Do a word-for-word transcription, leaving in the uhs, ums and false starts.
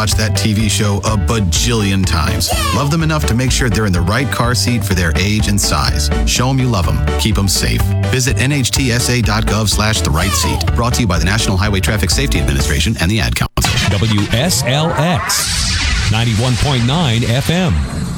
watched that T V show a bajillion times. Love them enough to make sure they're in the right car seat for their age and size. Show them you love them. Keep them safe. Visit N H T S A dot gov slash the right seat. Brought to you by the National Highway Traffic Safety Administration and the Ad Council. W S L X ninety-one point nine F M.